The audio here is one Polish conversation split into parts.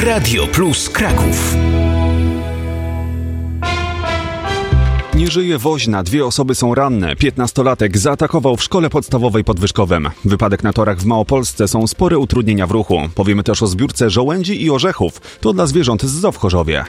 Radio Plus Kraków. Nie żyje woźna, 2 osoby są ranne. 15-latek zaatakował w szkole podstawowej pod Wyszkowem. Wypadek na torach w Małopolsce, są spore utrudnienia w ruchu. Powiemy też o zbiórce żołędzi i orzechów. To dla zwierząt z zoo w Chorzowie.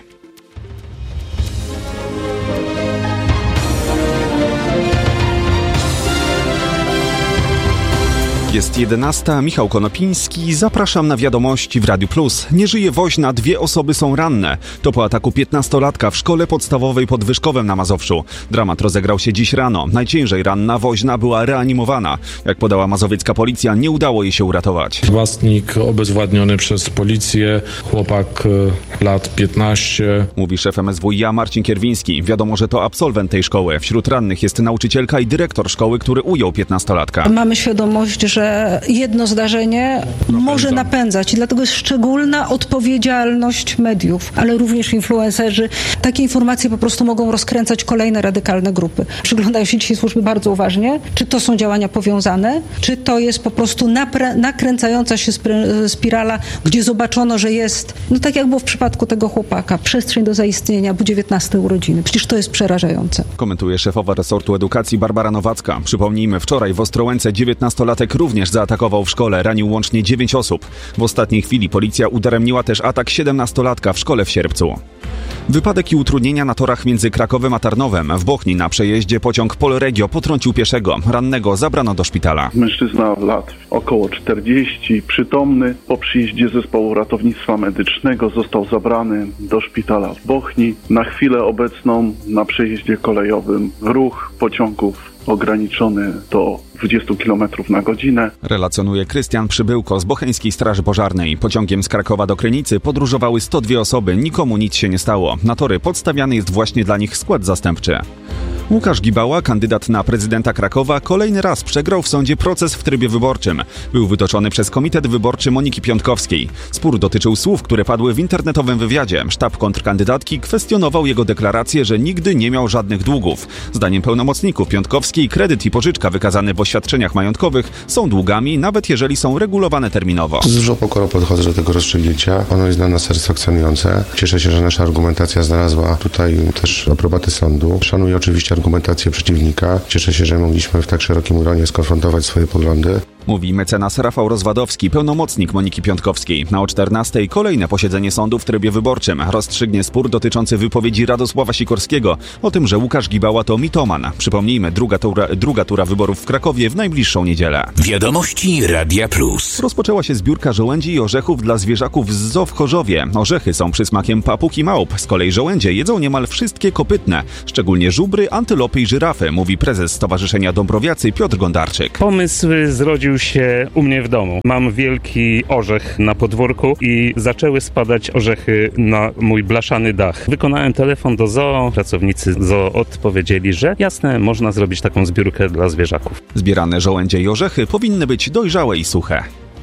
Jest 11, Michał Konopiński, zapraszam na wiadomości w Radiu Plus. Nie żyje woźna, 2 osoby są ranne. To po ataku 15-latka w szkole podstawowej pod Wyszkowem na Mazowszu. Dramat rozegrał się dziś rano. Najciężej ranna woźna była reanimowana. Jak podała mazowiecka policja, nie udało jej się uratować. Napastnik obezwładniony przez policję, chłopak lat 15. Mówi szef MSWiA Marcin Kierwiński. Wiadomo, że to absolwent tej szkoły. Wśród rannych jest nauczycielka i dyrektor szkoły, który ujął 15-latka. Mamy świadomość, że jedno zdarzenie może napędzać i dlatego jest szczególna odpowiedzialność mediów, ale również influencerzy. Takie informacje po prostu mogą rozkręcać kolejne radykalne grupy. Przyglądają się dzisiaj służby bardzo uważnie, czy to są działania powiązane, czy to jest po prostu nakręcająca się spirala, gdzie zobaczono, że jest, tak jak było w przypadku tego chłopaka, przestrzeń do zaistnienia, bo 19 urodziny. Przecież to jest przerażające. Komentuje szefowa resortu edukacji Barbara Nowacka. Przypomnijmy, wczoraj w Ostrołęce 19-latek również zaatakował w szkole, ranił łącznie 9 osób. W ostatniej chwili policja udaremniła też atak 17-latka w szkole w Sierpcu. Wypadek i utrudnienia na torach między Krakowem a Tarnowem. W Bochni na przejeździe pociąg Polregio potrącił pieszego. Rannego zabrano do szpitala. Mężczyzna lat około 40, przytomny. Po przyjeździe zespołu ratownictwa medycznego został zabrany do szpitala w Bochni. Na chwilę obecną na przejeździe kolejowym ruch pociągów ograniczony do 20 km na godzinę. Relacjonuje Krystian Przybyłko z Bocheńskiej Straży Pożarnej. Pociągiem z Krakowa do Krynicy podróżowały 102 osoby. Nikomu nic się nie stało. Na tory podstawiany jest właśnie dla nich skład zastępczy. Łukasz Gibała, kandydat na prezydenta Krakowa, kolejny raz przegrał w sądzie proces w trybie wyborczym. Był wytoczony przez Komitet Wyborczy Moniki Piątkowskiej. Spór dotyczył słów, które padły w internetowym wywiadzie. Sztab kontrkandydatki kwestionował jego deklarację, że nigdy nie miał żadnych długów. Zdaniem pełnomocników Piątkowskiej kredyt i pożyczka wykazane w oświadczeniach majątkowych są długami, nawet jeżeli są regulowane terminowo. Z dużą pokorą podchodzę do tego rozstrzygnięcia. Ono jest dla nas satysfakcjonujące. Cieszę się, że nasza argumentacja znalazła tutaj też aprobatę sądu. Szanuję oczywiście argumentację przeciwnika. Cieszę się, że mogliśmy w tak szerokim gronie skonfrontować swoje poglądy. Mówi mecenas Rafał Rozwadowski, pełnomocnik Moniki Piątkowskiej. Na o 14:00 kolejne posiedzenie sądu w trybie wyborczym. Rozstrzygnie spór dotyczący wypowiedzi Radosława Sikorskiego o tym, że Łukasz Gibała to mitoman. Przypomnijmy, druga tura wyborów w Krakowie w najbliższą niedzielę. Wiadomości Radia Plus. Rozpoczęła się zbiórka żołędzi i orzechów dla zwierzaków z zoo w Chorzowie. Orzechy są przysmakiem papug i małp. Z kolei żołędzie jedzą niemal wszystkie kopytne, szczególnie żubry, antylopy i żyrafy, mówi prezes Stowarzyszenia Dąbrowiacy Piotr Gondarczyk. Pomysł zrodził się u mnie w domu. Mam wielki orzech na podwórku i zaczęły spadać orzechy na mój blaszany dach. Wykonałem telefon do zoo. Pracownicy zoo odpowiedzieli, że jasne, można zrobić taką zbiórkę dla zwierzaków. Zbierane żołędzie i orzechy powinny być dojrzałe i suche.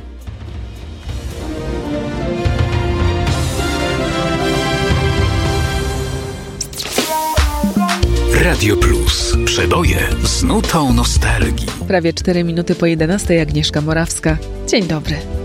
Radio Plus. Przeboje z nutą nostalgii. Prawie 4 minuty po 11:00, Agnieszka Morawska. Dzień dobry.